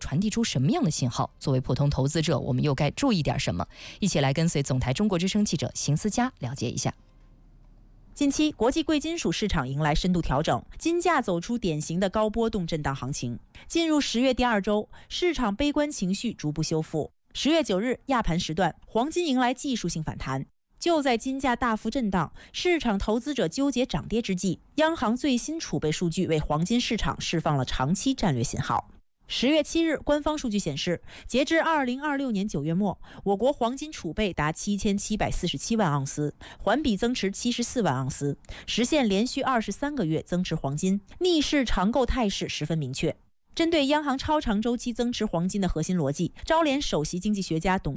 传递出什么样的信号？作为普通投资者，我们又该注意点什么？一起来跟随总台中国之声记者邢思佳了解一下。 近期，国际贵金属市场迎来深度调整，金价走出典型的高波动震荡行情。进入10月第2周，市场悲观情绪逐步修复。10月9日亚盘时段，黄金迎来技术性反弹。就在金价大幅震荡、市场投资者纠结涨跌之际，央行最新储备数据为黄金市场释放了长期战略信号。10月7日，官方数据显示，截至2026年9月末，我国黄金储备达7747万盎司，环比增持74万盎司，实现连续23个月增持黄金，逆势长购态势十分明确。针对央行超长周期增持黄金的核心逻辑，招联首席经济学家董